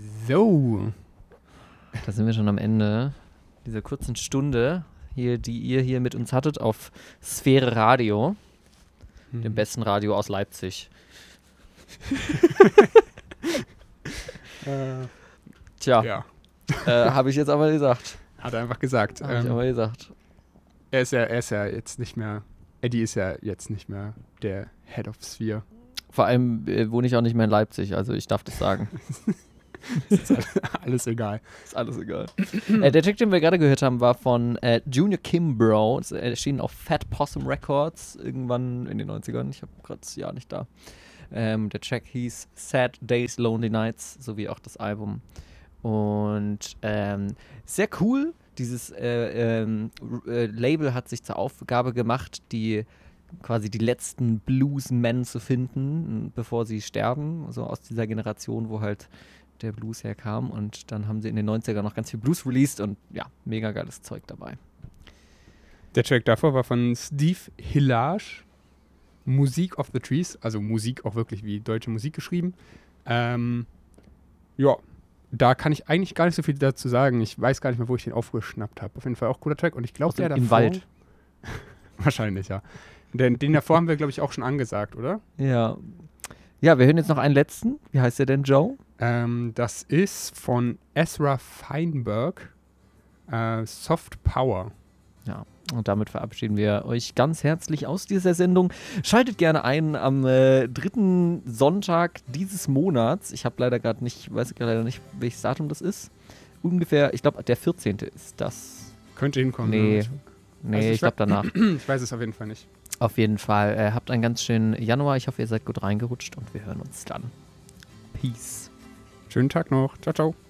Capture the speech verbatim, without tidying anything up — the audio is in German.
So. Da sind wir schon am Ende dieser kurzen Stunde, hier, die ihr hier mit uns hattet auf Sphäre Radio, hm. dem besten Radio aus Leipzig. äh, Tja, ja. äh, habe ich jetzt aber gesagt. Hat er einfach gesagt. Habe ähm, ich aber gesagt. Er ist ja, er ist ja jetzt nicht mehr, Eddie ist ja jetzt nicht mehr der Head of Sphere. Vor allem äh, wohne ich auch nicht mehr in Leipzig, also ich darf das sagen. Ist alles, alles egal. Ist alles egal. äh, der Track, den wir gerade gehört haben, war von äh, Junior Kimbrough. Es erschien auf Fat Possum Records irgendwann in den neunzigern. Ich habe gerade das Jahr nicht da. Ähm, der Track hieß Sad Days, Lonely Nights, sowie auch das Album. Und ähm, sehr cool. Dieses äh, ähm, äh, Label hat sich zur Aufgabe gemacht, die quasi die letzten Bluesmen zu finden, bevor sie sterben. So aus dieser Generation, wo halt der Blues herkam. Und dann haben sie in den neunzigern noch ganz viel Blues released und ja, mega geiles Zeug dabei. Der Track davor war von Steve Hillage, Music of the Trees, also Musik auch wirklich wie deutsche Musik geschrieben. Ähm, ja, da kann ich eigentlich gar nicht so viel dazu sagen. Ich weiß gar nicht mehr, wo ich den aufgeschnappt habe. Auf jeden Fall auch cooler Track. Und ich glaube, der davor... Im Wald. Wahrscheinlich, ja. Den, den davor haben wir, glaube ich, auch schon angesagt, oder? Ja. Ja, wir hören jetzt noch einen letzten. Wie heißt der denn, Joe? Ähm, das ist von Ezra Feinberg, äh, Soft Power. Ja, und damit verabschieden wir euch ganz herzlich aus dieser Sendung. Schaltet gerne ein am äh, dritten Sonntag dieses Monats. Ich habe leider gerade nicht, weiß ich leider nicht, welches Datum das ist. Ungefähr, ich glaube, der vierzehnte ist das. Könnte hinkommen. Nee, ja. nee also ich, ich glaube danach. Ich weiß es auf jeden Fall nicht. Auf jeden Fall. Äh, habt einen ganz schönen Januar. Ich hoffe, ihr seid gut reingerutscht und wir hören uns dann. Peace. Schönen Tag noch. Ciao, ciao.